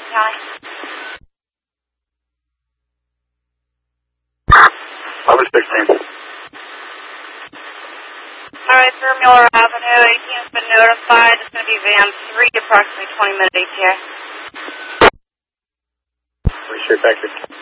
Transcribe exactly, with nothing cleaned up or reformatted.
County. eleven sixteen. All right, sir, Miller Avenue, eighteen has been notified. It's going to be van three, approximately twenty minute E T A. Appreciate it. Thank you.